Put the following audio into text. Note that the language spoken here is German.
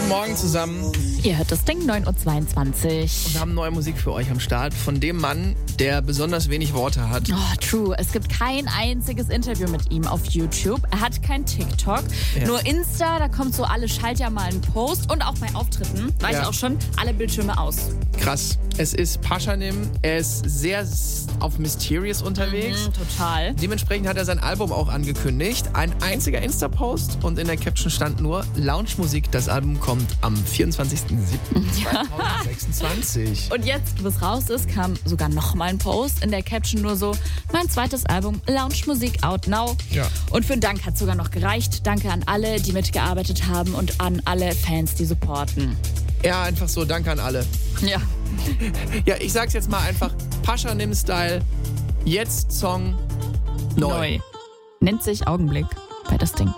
Morgen zusammen. Ihr hört das Ding 9.22 Uhr. Und wir haben neue Musik für euch am Start von dem Mann, der besonders wenig Worte hat. Oh, true. Es gibt kein einziges Interview mit ihm auf YouTube. Er hat kein TikTok, nur Insta. Da kommt so alle Schaltjahr mal ein Post. Und auch bei Auftritten war ich auch schon alle Bildschirme aus. Krass. Es ist Pashanim. Er ist sehr auf Mysterious unterwegs. Total. Dementsprechend hat er sein Album auch angekündigt. Ein einziger Insta-Post und in der Caption stand nur Lounge-Musik. Das Album kommt am 24.07.2026. Und jetzt, wo es raus ist, kam sogar noch mal ein Post. In der Caption nur so, mein zweites Album, Lounge-Musik, out now. Ja. Und für einen Dank hat es sogar noch gereicht. Danke an alle, die mitgearbeitet haben und an alle Fans, die supporten. Ja, einfach so, danke an alle. Ja. Ja, ich sag's jetzt mal einfach, Pashanim-Style, jetzt Song neu. Nennt sich Augenblick bei das Ding.